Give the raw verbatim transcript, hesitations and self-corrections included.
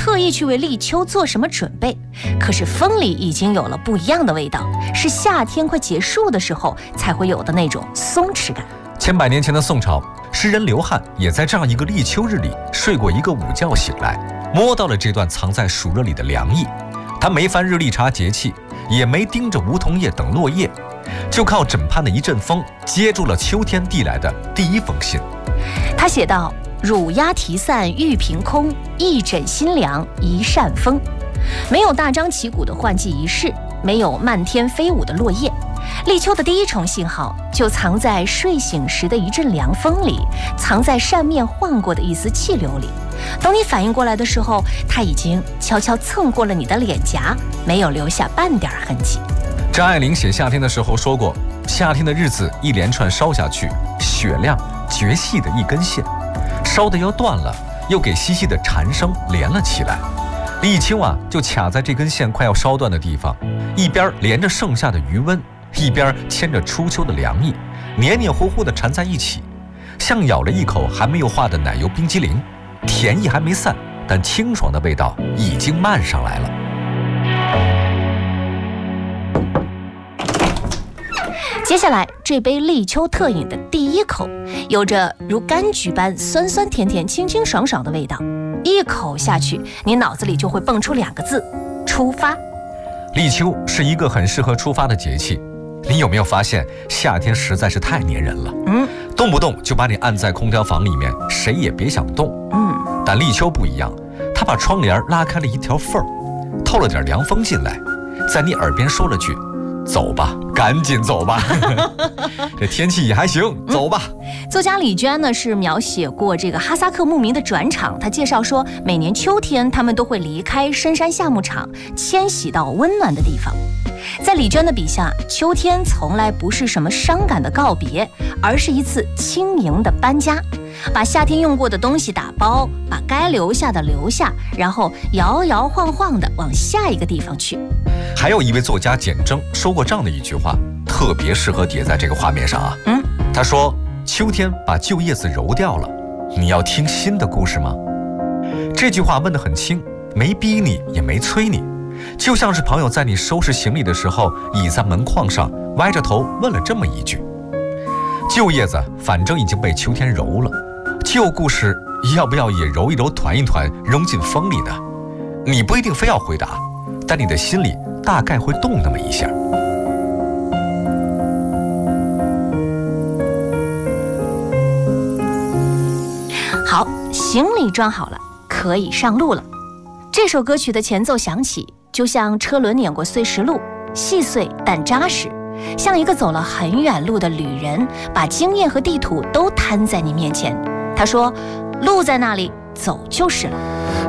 特意去为立秋做什么准备，可是风里已经有了不一样的味道，是夏天快结束的时候才会有的那种松弛感。 千百年前的宋朝，诗人刘翰也在这样一个立秋日里睡过一个午觉醒来，摸到了这段藏在暑热里的凉意。他没翻日历查节气，也没盯着梧桐叶等落叶，就靠枕畔的一阵风接住了秋天递来的第一封信。 他写道：乳鸦啼散玉屏空，一枕新凉一扇风。没有大张旗鼓的换季仪式，没有漫天飞舞的落叶，立秋的第一重信号就藏在睡醒时的一阵凉风里，藏在扇面晃过的一丝气流里。等你反应过来的时候，它已经悄悄蹭过了你的脸颊，没有留下半点痕迹。 张爱玲写夏天的时候说过，夏天的日子一连串烧下去，雪亮绝细的一根线，烧得要断了，又给细细的蝉声连了起来。立秋啊，就卡在这根线快要烧断的地方，一边连着盛夏的余温，一边牵着初秋的凉意，黏黏糊糊地缠在一起，像咬了一口还没有化的奶油冰激凌，甜意还没散，但清爽的味道已经漫上来了。 接下来这杯立秋特饮的第一口，有着如柑橘般酸酸甜甜、清清爽爽的味道。一口下去，你脑子里就会蹦出两个字：出发。 立秋是一个很适合出发的节气，你有没有发现夏天实在是太粘人了？嗯，动不动就把你按在空调房里面，谁也别想动。嗯，但立秋不一样，它把窗帘拉开了一条缝儿，透了点凉风进来，在你耳边说了句：走吧，赶紧走吧。这天气也还行，走吧。 嗯、作家李娟呢是描写过这个哈萨克牧民的转场，他介绍说，每年秋天他们都会离开深山夏牧场，迁徙到温暖的地方。在李娟的笔下，秋天从来不是什么伤感的告别，而是一次轻盈的搬家，把夏天用过的东西打包，把该留下的留下，然后摇摇晃晃地往下一个地方去。 还有一位作家简征说过这样的一句话，特别适合叠在这个画面上啊。嗯，他说：秋天把旧叶子揉掉了，你要听新的故事吗？这句话问得很轻，没逼你也没催你，就像是朋友在你收拾行李的时候，倚在门框上歪着头问了这么一句：旧叶子反正已经被秋天揉了，旧故事要不要也揉一揉团一团扔进风里呢？你不一定非要回答，但你的心里大概会动那么一下。 好，行李装好了，可以上路了。这首歌曲的前奏响起，就像车轮碾过碎石路，细碎但扎实，像一个走了很远路的旅人，把经验和地图都摊在你面前。他说：路在那里，走就是了。